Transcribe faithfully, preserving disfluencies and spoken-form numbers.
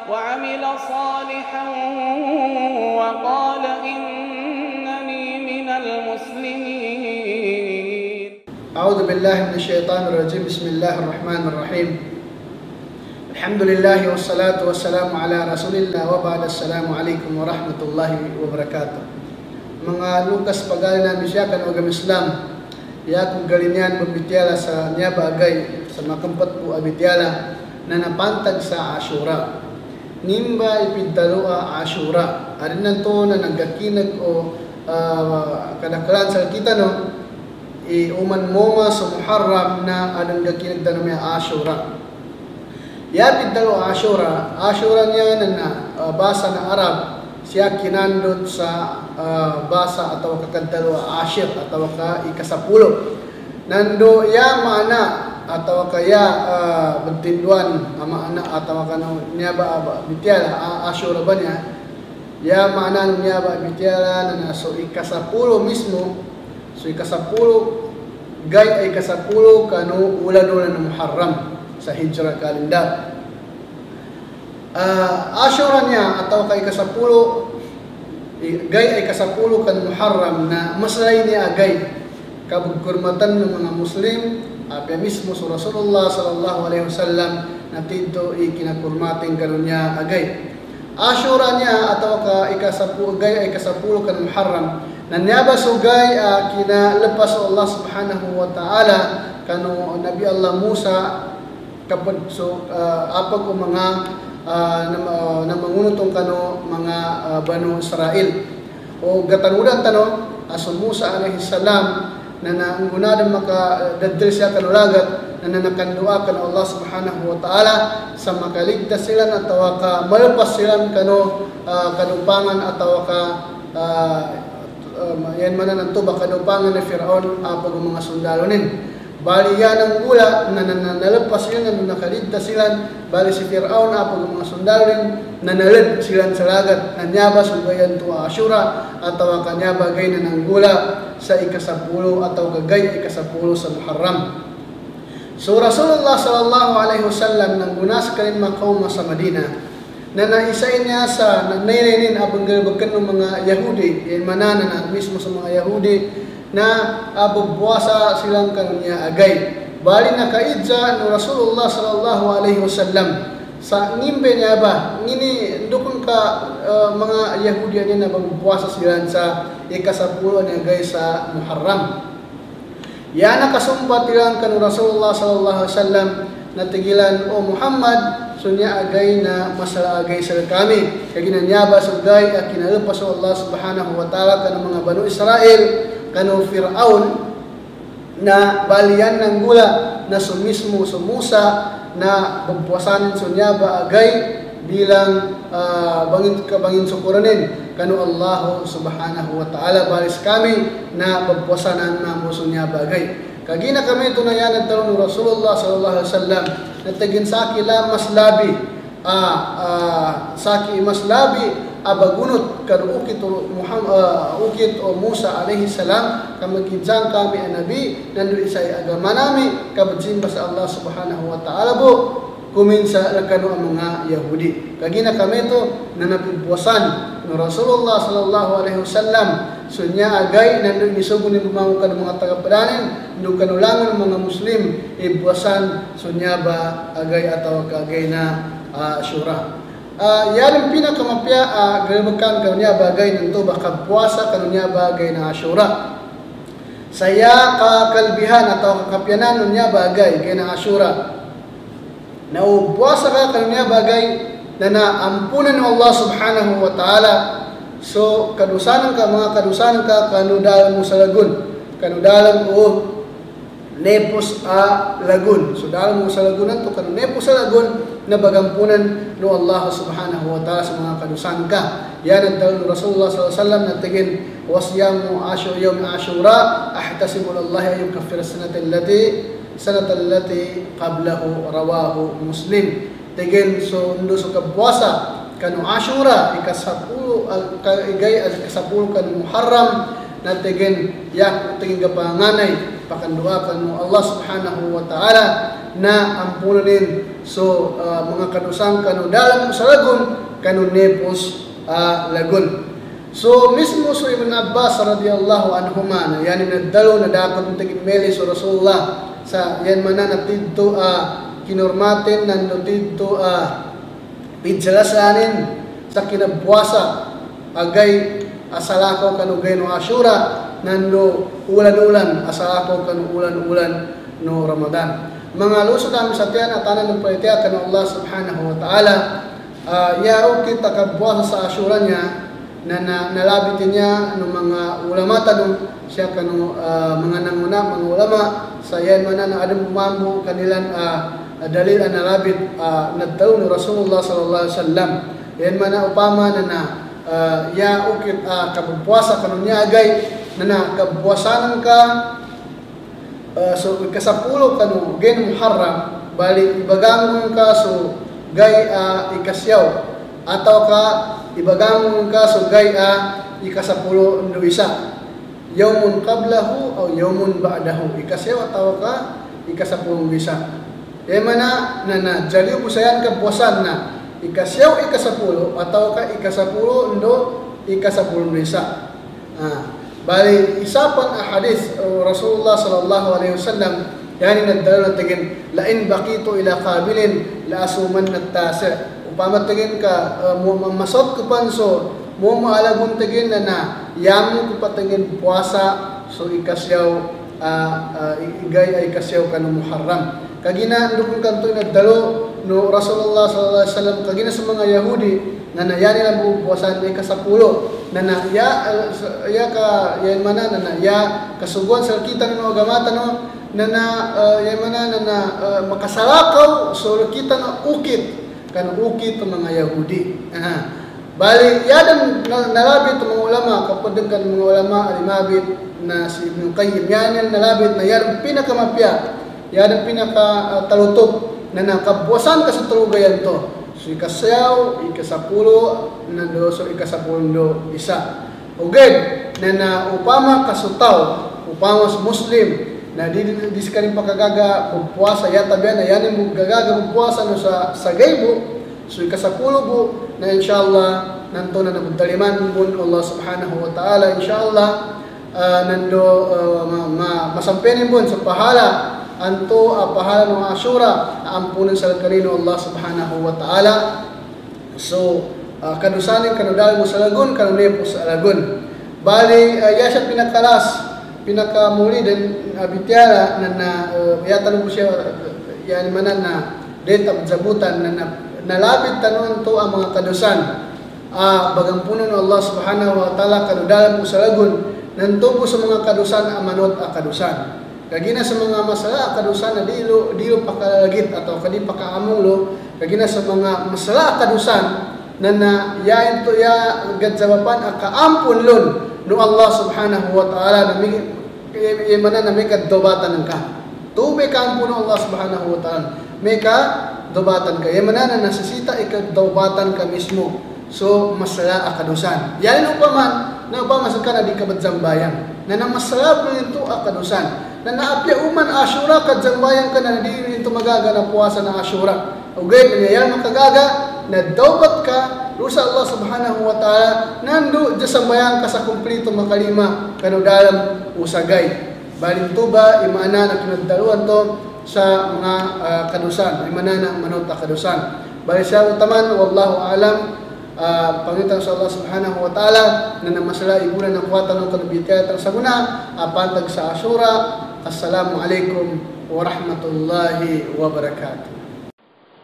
وعمل صالحا وقال إنني من المسلمين. أعوذ بالله من الشيطان الرجيم. بسم الله الرحمن الرحيم. الحمد لله والصلاة والسلام على رسول الله وبعد. السلام عليكم ورحمة الله وبركاته. Mga Lukas pagali namin siya kan agama Islam. Ya kung galinyan mabityala sa niya bagay sa makampat po abityala na napantag sa Ashura. Nimba ipidalua Ashura. Arin nanto na nagakinag o uh, kadakalan sa kita no. Iuman mo nga sa Muharram na anong gakinag na may Ashura. Ya pidalua Ashura. Ashura niya na uh, basa na Arab. Siya kinandot sa uh, basa atau kakadalwa Ashir atau ka ikasapulo. Nando ya mana atau kaya uh, bentinduan ama anak atau kano niya ba bitiala Ashura ba niya? Ya mana niya ba bitiala na so ikasapulo mismo. So ikasapulo gay ay ikasapulo kano ulan-ulan ng Muharram sa Hijrah kalendar. Uh, Ashura niya atau kay kasapulo gay ay kasapulo kan Muharram na maslay niya agay kabugkurmatan ng mga Muslim apya mismo sa Rasulullah sallallahu alaihi wasallam na tito ikinakurmating kanon niya agay. Ashura niya atau ka ikasapulo gay ay kasapulo kan Muharram na niya basugay uh, kinalepas sa Allah subhanahu wa ta'ala kano Nabi Allah Musa kapag so uh, apag o mga Uh, na, uh, na mangunutong kano mga uh, Banu Israel o gatanudan tano aso Musa alaihi salam na naanggunadan makadadil siya kanulagat na nanakandua kan Allah subhanahu wa ta'ala sa makaligtas sila na tawa ka malpas sila kano uh, kanupangan atawa ka uh, uh, yan manan ang tuba kanupangan ni Firaun apag uh, mga sundalo nin. Bali yan ang gula na nalagpas sila na nakaligtas sila. Bali si Firaun apag mga sundalo rin nanalad sila sa lagat. Nanyaba sugayan to Ashura atau kanyaba gay na ng gula sa ikasapulo atau kagay ikasapulo sa Muharram. So Rasulullah sallallahu alaihi wasallam nang gunas kanin mga kauma sa Madina na naisay niya sa nanaynin abang galbagan ng mga Yahudi. Yan manana na mismo sa mga Yahudi na abubwasa silang kanya agay. Bali na kaidza no Rasulullah sallallahu alaihi wasallam sa ngimbe niya ba ngini dukon ka uh, mga Yahudi niya na babubwasa sila sa ikasapulo niya agay sa Muharram. Ya nakasumpat ilang kanu Rasulullah sallallahu alaihi wasallam na tigilan o Muhammad sunya agay na masala agay sa kami kay ginanyaba sugay at kinalepas sa Allah subhanahu wa ta'ala kanang mga Banu Israel kano Firaun na balian ng gula na sumismo sa Musa na bugpuasanin sunya ba agay bilang uh, bangin kabangin sukuranin kano Allah subhanahu wa ta'ala balis kami na bugpuasanan na mo sunya ba agay. Kagina kami tunayan ng talong Rasulullah sallallahu alaihi wasallam na tagin saki la maslabi uh, uh, saki maslabi abagunot kan ukit o Muhammad uh, ukit o Musa alaihi salam kamagidzang kami ang nabi nandu isay agama nami kabadsimba sa Allah subhanahu wa ta'ala bo kuminsa kanu ang mga Yahudi. Kagina kami to nanapibwasan no Rasulullah sallallahu alaihi wasallam sunya agay nandu isugon ni bumangon kan mga tagapadanen ndu kanulangan ng mga Muslim ibwasan sunya ba agay ataw kagay na uh, Ashura. Uh, yan pinakamapya uh, galbakan kanunya bagay nito baka puasa kanunya bagay na Ashura. Saya kakalbihan atau kakapyanan nunya bagay kay na Ashura. Na puasa ka kanunya bagay na naampunan ng Allah subhanahu wa ta'ala. So kadusanan ka mga kadusanan ka kanudalan mo sa lagun. Kanudalan o nepos a lagun. So dalam mo sa lagunan to kanu nepos sa lagun na bagampunan no Allah subhanahu wa ta'ala sa mga kadusan ka. Yan ang tawag ng Rasulullah sallallahu alaihi wasallam na tigin wasyamu ashur yawm ashura ahtasibu lillahi ayyum kaffir as-sanata allati sanata allati qablahu rawahu Muslim. Tigin so ndo so kabwasa kanu Ashura ikasapulo igay as ikasapulo kan Muharram na tigin yak tigin kapanganay pakanduakan mo Allah subhanahu wa ta'ala na ampunin so uh, mga kadusang kanu dalam sa lagun kanu nepos uh, lagun. So mismo so Ibn Abbas radhiyallahu anhuma na yan nadalo na dapat tigin meli so Rasulullah sa yan mana natidto uh, kinurmatin nando didto uh, pidjalasanin sa kinabuasa agay asalakaw kanugay no Ashura nando ulan-ulan asalakaw kanu ulan-ulan no Ramadan. Mga lusod namin sa tiyan at tanan ng palitiya kanu Allah subhanahu wa ta'ala uh, yaro kita kabuasa sa Ashura niya na, na nalabitin niya ng mga ulama tanong siya kanu uh, mga nanguna mga ulama sa yan mana na adam umambo kanilang uh, dalil ang nalabit uh, naddaw ni Rasulullah sallallahu alaihi wasallam yan mana upama na na uh, ya ukit uh, kabuasa kanu niya agay na na kabuasanan ka Uh, so ikasapulo kanu gen Muharram bali ibagangon ka so gay uh, ikasyaw ataw ka ibagangon ka so gay uh, ikasapulo ndo isa yawmun qablahu aw yawmun ba'dahu ikasyaw ataw ka ikasapulo isa e mana na na jaliw busayan ka buwasan na ikasyaw ikasapulo ataw ka ikasapulo ndo ikasapulo isa ah bali isa pang hadis uh, Rasulullah sallallahu alaihi wasallam yani nagdala na tigin lain bakitu ila qabilin la asuman nattasi upama tigin ka uh, mo masot ko panso mo maalagun tigin na na yamu ko patingin puasa so ikasyaw uh, uh, igay ay kasyaw kanu Muharram kagina ndukon kanto nagdalo no Rasulullah sallallahu alaihi wasallam kagina sa mga Yahudi na nayani lang buwasan ay kasapulo na na ya ya ka yan mana na na ya kasugon sa kita no gamata no na na uh, yan mana na na uh, makasalakaw so kita no ukit kan ukit ng mga Yahudi aha bali yadan nalabit ng mga ulama kapag kan mga ulama alimabit na si Ibn Qayyim yan nalabit na yan pinakamapya yan pinaka uh, talutop na nakabuwasan ka sa tulugayan to so ikasayaw, ikasapulo, nando, so ikasapulo isa. Uged, na na upama kasutaw, upama sa Muslim, na di di sikarin pakagaga pupuasa, yata biya na yanin mo gagaga pupuasa no sa sagaybo, so ikasapulo bu, na inshallah, nanto na nagdaliman mo Allah subhanahu wa ta'ala, inshallah, uh, nando, uh, ma, ma, masampenin mo sa pahala, anto uh, pahala ng Ashura ampunan sa kanino Allah subhanahu wa ta'ala so uh, kanusanin kanudal mo sa lagun kanunay po sa lagun bali uh, yasya pinakalas pinakamuli din uh, bityara na na uh, yatanong mo siya uh, yan manan na deta jabutan na, na nalabit tanon to ang mga kadusan uh, bagampunan ng Allah subhanahu wa ta'ala kanudal mo sa lagun nanto po sa mga kadusan amanot a kadusan kagina sa mga masala kadusan na dilo dilo pakalagit atau kadi pakaamong kagina sa mga masala kadusan na na yain to ya gadjawapan akaampun lon no Allah subhanahu wa ta'ala na mi mana na may kadobatan ka tube ka ampun Allah subhanahu wa ta'ala may ka dobatan ka mana na nasisita ikadobatan ka mismo so masala akadusan yain upaman na upaman sa kana di kabadzambayan na na masala po ito akadusan na naapya uman Ashura kadjambayan ka na di ito magaga na puasa na Ashura ugay nangyayal makagaga na daubat ka rusa Allah subhanahu wa ta'ala nando jasambayan ka sa kumplito makalima kanudalam usagay balin tuba imana na kinagdaluan to sa mga uh, kadusan imana na manota kadusan bali siya utaman wallahu alam Uh, Pangitan sa Allah subhanahu wa ta'ala na namasala igunan ng kuwatan ng kanabitayat sa guna apantag sa Ashura. Assalamu alaikum wa rahmatullahi wa barakatuh.